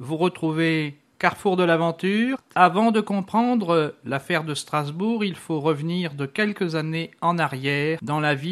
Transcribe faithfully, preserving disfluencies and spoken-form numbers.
vous retrouvez Carrefour de l'aventure. Avant de comprendre l'affaire de Strasbourg, il faut revenir de quelques années en arrière dans la vie